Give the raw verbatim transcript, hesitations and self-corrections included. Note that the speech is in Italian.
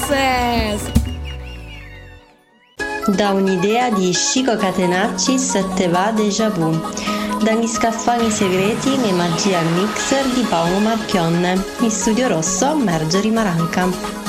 Mixes! Da un'idea di Chico Catenaccis te va déjà vu. Dagli scaffali segreti e magia al mixer di Paolo Marchionne. In studio rosso Marjorie Maranca.